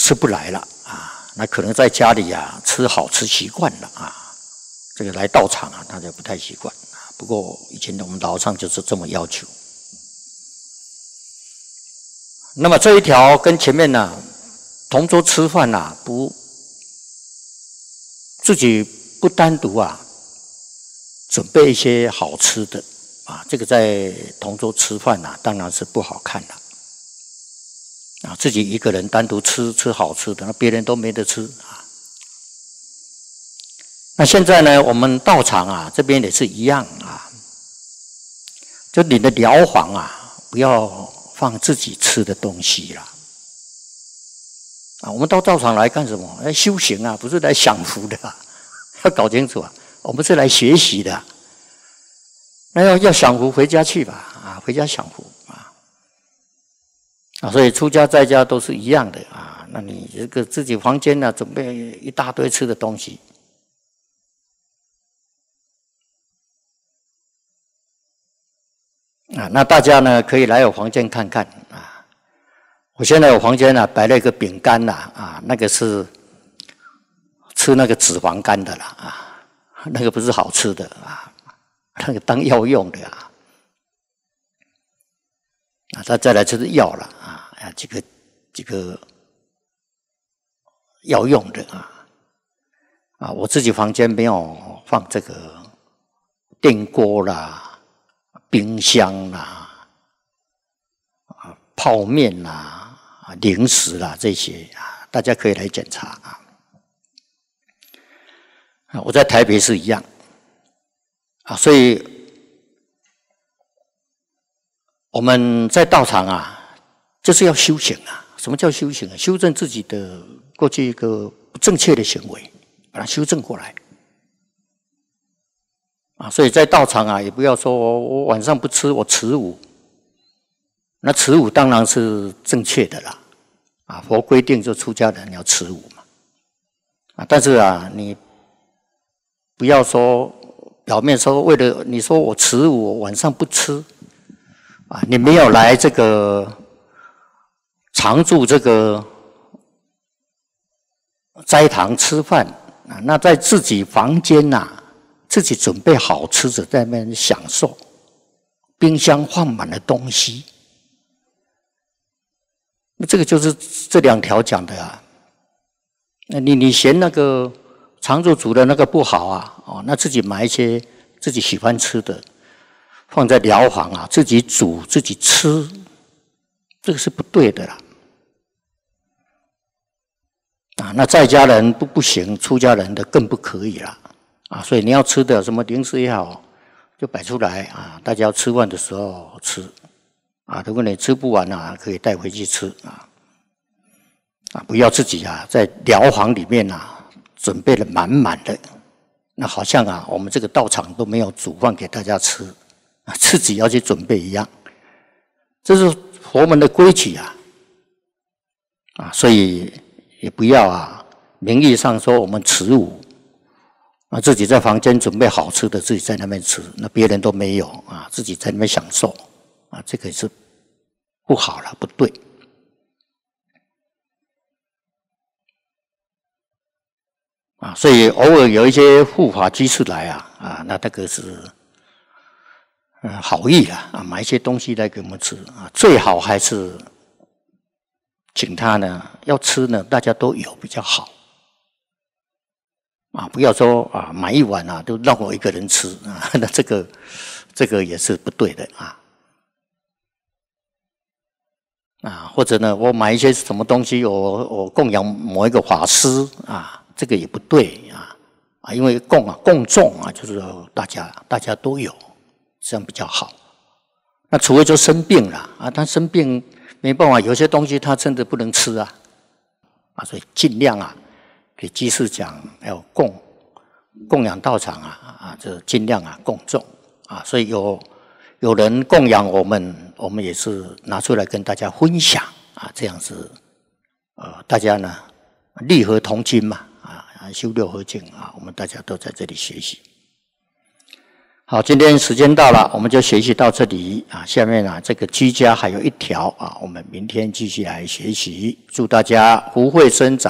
吃不来了啊，那可能在家里啊吃好吃习惯了啊，这个来道场啊，他就不太习惯啊。不过以前我们老上就是这么要求。那么这一条跟前面呢，同桌吃饭啊，自己不单独啊准备一些好吃的啊，这个在同桌吃饭啊，当然是不好看的啊。自己一个人单独吃好吃的，那别人都没得吃啊。那现在呢，我们道场啊这边也是一样啊，就你的寮房啊，不要放自己吃的东西啦。啊，我们到道场来干什么？来修行啊，不是来享福的啊，要搞清楚啊。我们是来学习的，那要享福，回家去吧，啊，回家享福啊，所以出家在家都是一样的啊。那你这个自己房间呢，准备一大堆吃的东西。啊，那大家呢可以来我房间看看啊。我现在我房间呢摆了一个饼干呐啊，那个是吃那个脂肪干的啦啊，那个不是好吃的啊，那个当药用的啊。啊，再来就是药了啊，这个药用的啊，我自己房间没有放这个电锅啦。冰箱啦，啊，泡面啦，啊，零食啦，这些啊，大家可以来检查啊。我在台北是一样啊，所以我们在道场啊，就是要修行啊。什么叫修行啊？修正自己的过去一个不正确的行为，把它修正过来。啊，所以在道场啊，也不要说我晚上不吃，我持午。那持午当然是正确的啦，啊，佛规定就出家人要持午嘛，啊，但是啊，你不要说表面说为了你说我持午，我晚上不吃，啊，你没有来这个常住这个斋堂吃饭啊，那在自己房间呐。自己准备好吃的，在那边享受，冰箱放满了东西，那这个就是这两条讲的啊。那你嫌那个常住煮的那个不好啊，哦，那自己买一些自己喜欢吃的，放在寮房啊，自己煮自己吃，这个是不对的啦。啊，那在家人不行，出家人的更不可以啦。啊，所以你要吃的什么零食也好，就摆出来啊，大家要吃饭的时候吃啊。如果你吃不完啊，可以带回去吃啊。啊，不要自己啊在寮房里面啊准备了满满的，那好像啊我们这个道场都没有煮饭给大家吃，啊，自己要去准备一样。这是佛门的规矩啊。啊，所以也不要啊名义上说我们持午。啊，自己在房间准备好吃的，自己在那边吃，那别人都没有啊，自己在那边享受啊，这个是不好了，不对啊。所以偶尔有一些护法居士来啊，那个是好意啦啊，买一些东西来给我们吃啊，最好还是请他呢，要吃呢，大家都有比较好。啊，不要说啊，买一碗啊，都让我一个人吃啊，那这个也是不对的啊。啊，或者呢，我买一些什么东西，我供养某一个法师啊，这个也不对啊，因为供众啊，就是大家都有，这样比较好。那除非就生病了啊，他生病没办法，有些东西他真的不能吃啊，所以尽量啊。给居士讲要供养道场啊，就尽量啊供众啊，所以有人供养我们也是拿出来跟大家分享啊，这样子大家呢利合同心嘛啊，修六合敬啊，我们大家都在这里学习。 好，今天时间到了，我们就学习到这里啊。下面啊，这个居家还有一条啊，我们明天继续来学习。祝大家福慧生长。